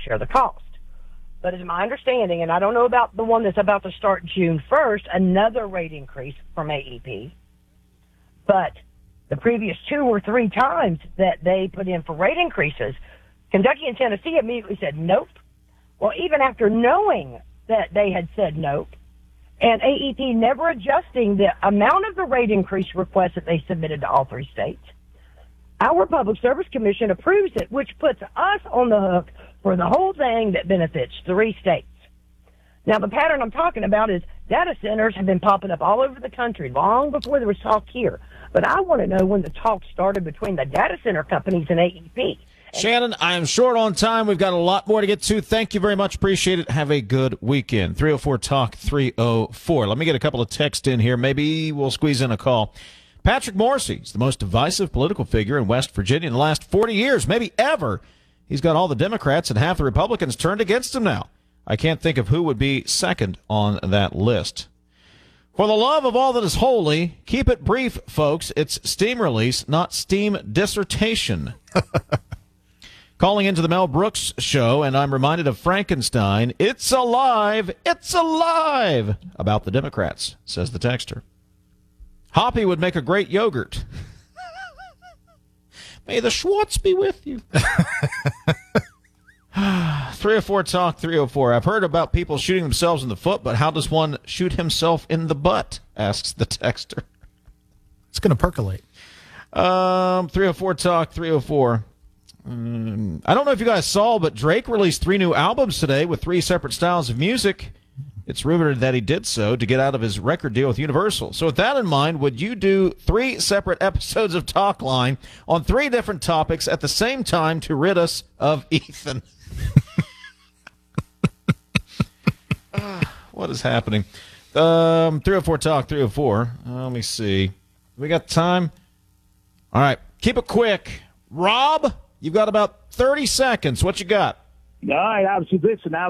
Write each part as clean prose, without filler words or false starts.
share the cost. But it's my understanding, and I don't know about the one that's about to start June 1st, another rate increase from AEP. But the previous 2 or 3 times that they put in for rate increases, Kentucky and Tennessee immediately said nope. Well, even after knowing that they had said nope, and AEP never adjusting the amount of the rate increase request that they submitted to all 3 states, our Public Service Commission approves it, which puts us on the hook for the whole thing that benefits 3 states. Now, the pattern I'm talking about is data centers have been popping up all over the country long before there was talk here. But I want to know when the talk started between the data center companies and AEP. Shannon, I am short on time. We've got a lot more to get to. Thank you very much. Appreciate it. Have a good weekend. 304-TALK 304. Let me get a couple of texts in here. Maybe we'll squeeze in a call. Patrick Morrissey is the most divisive political figure in West Virginia in the last 40 years, maybe ever. He's got all the Democrats and half the Republicans turned against him now. I can't think of who would be second on that list. For the love of all that is holy, keep it brief, folks. It's steam release, not steam dissertation. Calling into the Mel Brooks show, and I'm reminded of Frankenstein. It's alive! It's alive! About the Democrats, says the texter. Hoppy would make a great yogurt. May the Schwartz be with you. 304-TALK 304. I've heard about people shooting themselves in the foot, but how does one shoot himself in the butt? Asks the texter. It's going to percolate. 304-TALK 304. I don't know if you guys saw, but Drake released 3 new albums today with 3 separate styles of music. It's rumored that he did so to get out of his record deal with Universal. So with that in mind, would you do 3 separate episodes of Talk Line on 3 different topics at the same time to rid us of Ethan? What is happening? 304-TALK 304. Let me see. We got time? All right. Keep it quick. Rob, you've got about 30 seconds. What you got? All right. I was just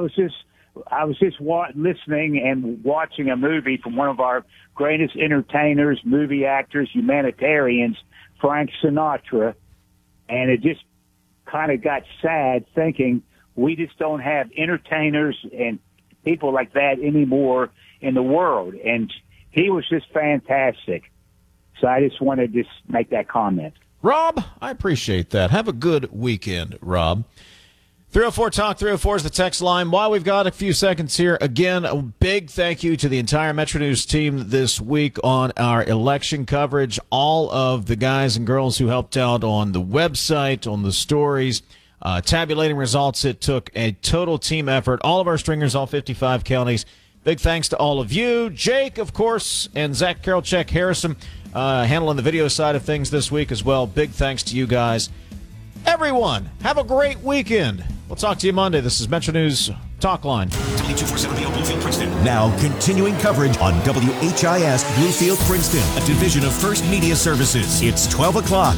listening and watching a movie from one of our greatest entertainers, movie actors, humanitarians, Frank Sinatra, and it just kind of got sad thinking we just don't have entertainers and people like that anymore in the world. And he was just fantastic. So I just wanted to just make that comment. Rob, I appreciate that. Have a good weekend, Rob. 304-TALK 304 is the text line. While we've got a few seconds here, again, a big thank you to the entire Metro News team this week on our election coverage. All of the guys and girls who helped out on the website, on the stories, tabulating results. It took a total team effort. All of our stringers, all 55 counties. Big thanks to all of you. Jake, of course, and Zach Carolchek Harrison handling the video side of things this week as well. Big thanks to you guys. Everyone, have a great weekend. We'll talk to you Monday. This is Metro News Talk Line. W247 Bluefield, Princeton. Now, continuing coverage on WHIS Bluefield, Princeton, a division of First Media Services. It's 12 o'clock.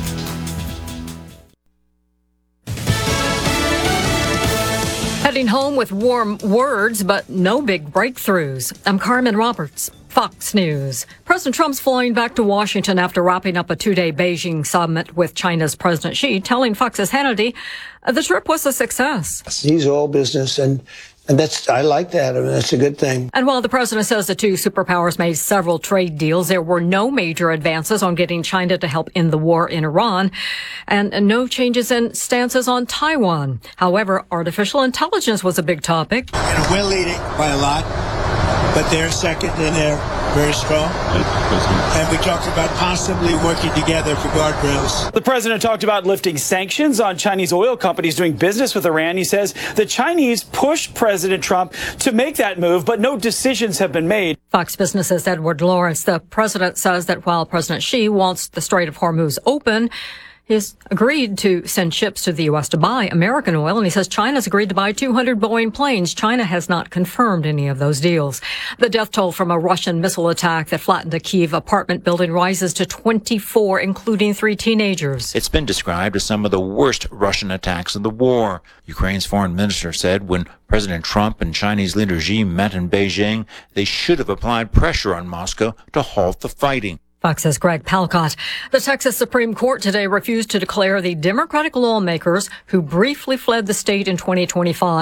Heading home with warm words, but no big breakthroughs. I'm Carmen Roberts, Fox News. President Trump's flying back to Washington after wrapping up a 2-day Beijing summit with China's President Xi, telling Fox's Hannity the trip was a success. He's all business, and I like that. I mean, that's a good thing. And while the president says the 2 superpowers made several trade deals, there were no major advances on getting China to help end the war in Iran, and no changes in stances on Taiwan. However, artificial intelligence was a big topic. And we're leading by a lot, but they're second and they're very strong. And we talked about possibly working together for guardrails. The president talked about lifting sanctions on Chinese oil companies doing business with Iran. He says the Chinese pushed President Trump to make that move, but no decisions have been made. Fox Business's Edward Lawrence, the president says that while President Xi wants the Strait of Hormuz open, he's agreed to send ships to the U.S. to buy American oil, and he says China's agreed to buy 200 Boeing planes. China has not confirmed any of those deals. The death toll from a Russian missile attack that flattened a Kyiv apartment building rises to 24, including 3 teenagers. It's been described as some of the worst Russian attacks of the war. Ukraine's foreign minister said when President Trump and Chinese leader Xi met in Beijing, they should have applied pressure on Moscow to halt the fighting. Fox's Greg Palcott. The Texas Supreme Court today refused to declare the Democratic lawmakers who briefly fled the state in 2025